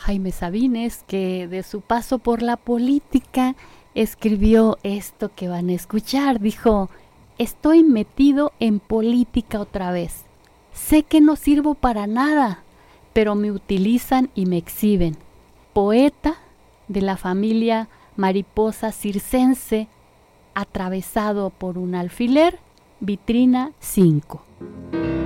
Jaime Sabines, que de su paso por la política escribió esto que van a escuchar. Dijo: estoy metido en política otra vez. Sé que no sirvo para nada, pero me utilizan y me exhiben. Poeta de la familia mariposa circense, atravesado por un alfiler, vitrina 5.